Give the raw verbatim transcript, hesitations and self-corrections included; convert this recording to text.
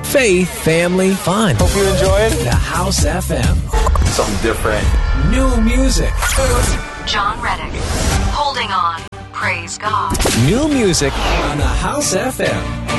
faith, family, fun. Hope you enjoyed The House F M. something different. New music. John Reddick. Holding on. Praise God. New music on the House F M.